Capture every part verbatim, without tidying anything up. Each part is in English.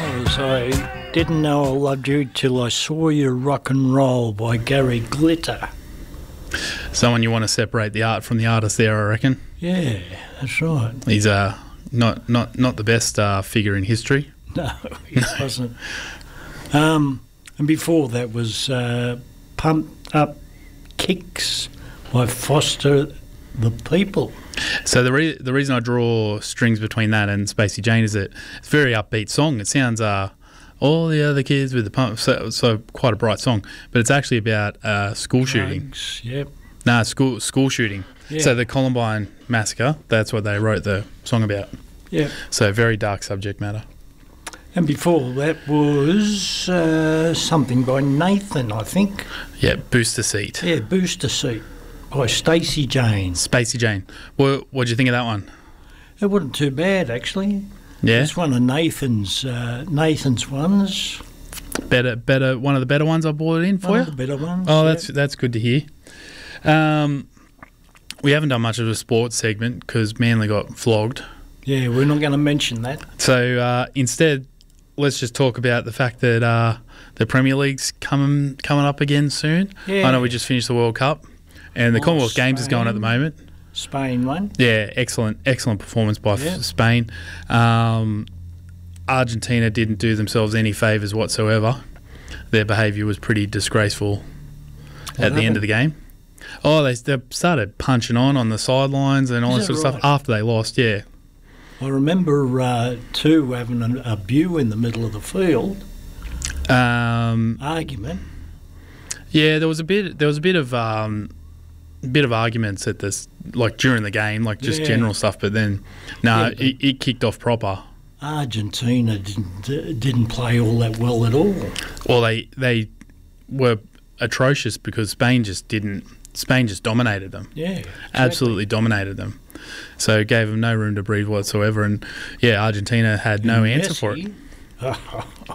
was I Didn't Know I Loved You Till I Saw You Rock and Roll by Gary Glitter. Someone you want to separate the art from the artist there, I reckon. Yeah, that's right. He's uh, not, not, not the best uh, figure in history. No, he wasn't. Um, and before that was uh, Pumped Up Kicks by Foster the People. So the re- the reason I draw strings between that and Spacey Jane is that it's a very upbeat song. It sounds uh, all the other kids with the pump, so, so quite a bright song. But it's actually about uh, school shooting. Drugs, yep. Nah, school school shooting. Yeah. So the Columbine massacre, that's what they wrote the song about. Yeah. So very dark subject matter. And before that was uh, something by Nathan, I think. Yeah, Booster Seat. Yeah, Booster Seat by Stacey Jane. Spacey Jane. What what'd you think of that one? It wasn't too bad, actually. Yeah. It's one of Nathan's uh, Nathan's ones. Better better one of the better ones I brought in for One you? of the better ones. Oh, yeah. that's that's good to hear. Um, we haven't done much of a sports segment because Manly got flogged. Yeah, we're not going to mention that. So uh, instead, let's just talk about the fact that uh, the Premier League's coming coming up again soon. Yeah. I know we just finished the World Cup, and the Oh, Commonwealth Games is going at the Spain. moment. Spain won. Yeah, excellent, excellent performance by Yeah. f- Spain. Um, Argentina didn't do themselves any favours whatsoever. Their behaviour was pretty disgraceful What at the end of the game. Oh, they, they started punching on on the sidelines and all Is that that sort of stuff right? after they lost, yeah. I remember uh, two having a, a bew in the middle of the field. Um, Argument. yeah, there was a bit there was a bit of um, bit of arguments at this, like during the game, like just Yeah. general stuff, but then no, Yeah, but- it, it kicked off proper. Argentina didn't uh, didn't play all that well at all. Well, they they were atrocious because Spain just didn't. Spain just dominated them. Yeah, exactly. Absolutely dominated them. So it gave them no room to breathe whatsoever. And yeah, Argentina had no And answer for it. Messi,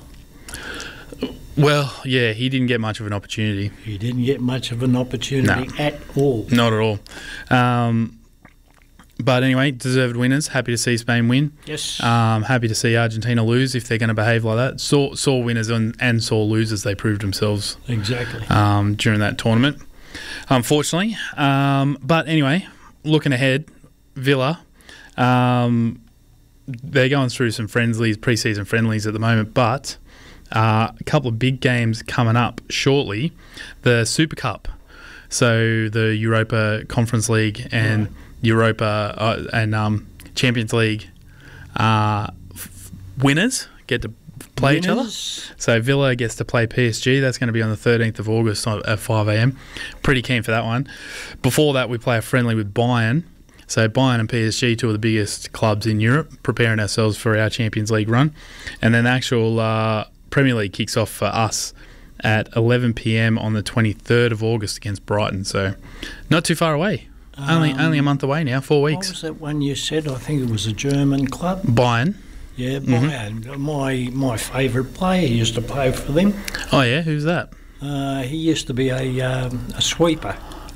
Well, yeah, he didn't get much of an opportunity. he didn't get much of an opportunity No. at all. Not at all. Um, but anyway, deserved winners. Happy to see Spain win. Yes. Um, happy to see Argentina lose if they're going to behave like that. Saw, saw winners and, and saw losers. They proved themselves exactly. um, during that tournament, unfortunately. Um, but anyway, looking ahead, Villa, um, they're going through some friendlies, pre-season friendlies at the moment, but uh, a couple of big games coming up shortly. The Super Cup, so the Europa Conference League and Right. Europa uh, and um, Champions League uh, f- winners get to play each other. Winners. So Villa gets to play P S G. That's going to be on the thirteenth of August at five a m. Pretty keen for that one. Before that, we play a friendly with Bayern. So Bayern and P S G, two of the biggest clubs in Europe, preparing ourselves for our Champions League run. And then the actual uh, Premier League kicks off for us at eleven p m on the twenty-third of August against Brighton. So not too far away. only Um, only a month away now, four What weeks. was that one you said? I think it was a German club. Bayern. Yeah, Mhm. Bayern. My my favourite player used to play for them. Oh, yeah? Who's that? Uh, he used to be a um, a sweeper.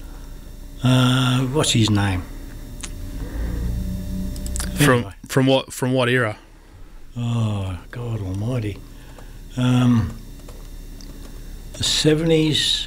Uh, what's his name? From Anyway. from what from what era? Oh, God Almighty! Um, the seventies.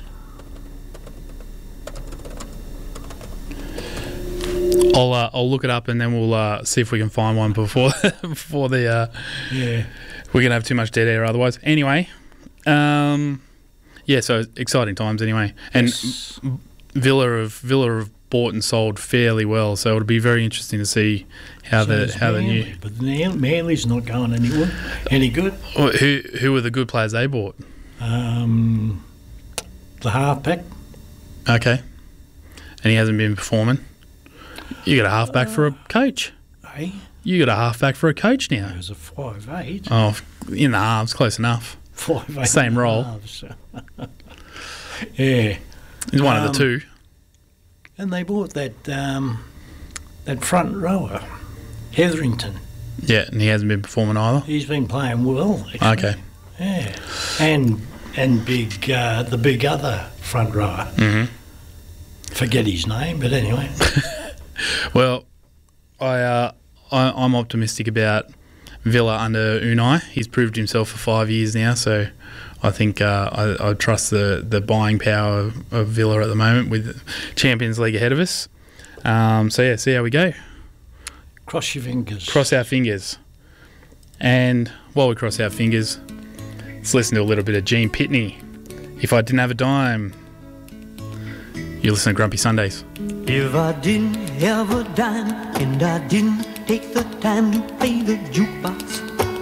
I'll uh, I'll look it up and then we'll uh, see if we can find one before before the uh, Yeah. we're gonna have too much dead air otherwise. Anyway, um, yeah, so exciting times anyway. And Yes. Villa have Villa have bought and sold fairly well, so it'll be very interesting to see how So the is how the new Manly, but Man- Manly's not going anywhere. Any good? oh, who who were the good players they bought. Um, the halfback. Okay, and he hasn't been performing. You got a halfback for a coach. Hey, You got a halfback for a coach now. it was a five eight. Oh, in the halves, close enough. Five eight. Same and a role. half, so- yeah. He's one of Um, the two. And they bought that um, that front rower, Hetherington. Yeah, and he hasn't been performing either. He's been playing well. Actually. Okay. Yeah. And and big uh, the big other front rower. hmm Forget his name, but anyway. Well, I, uh, I I'm optimistic about Villa under Unai. He's proved himself for five years now, so I think uh, I, I trust the, the buying power of, of Villa at the moment with Champions League ahead of us. Um, so, yeah, see how we go. Cross your fingers. Cross our fingers. And while we cross our fingers, let's listen to a little bit of Gene Pitney. If I didn't have a dime. You listen to Grumpy Sundays. If I didn't have a dime and I didn't take the time to play the jukebox,